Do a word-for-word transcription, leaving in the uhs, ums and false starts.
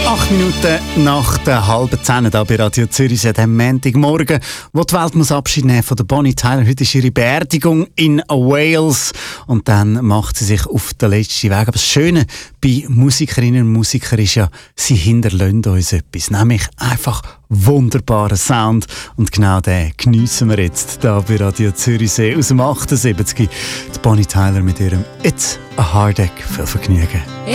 Acht Minuten nach der halben Zehn hier bei Radio Zürich am Montagmorgen, wo die Welt muss Abschied nehmen von der Bonnie Tyler. Heute ist ihre Beerdigung in Wales und dann macht sie sich auf den letzten Weg. Aber das Schöne bei Musikerinnen und Musikern ist ja, sie hinterlassen uns etwas, nämlich einfach wunderbaren Sound. Und genau den geniessen wir jetzt hier bei Radio Zürichsee aus dem achtundsiebzig. Die Bonnie Tyler mit ihrem «It's a Heartache». Viel Vergnügen.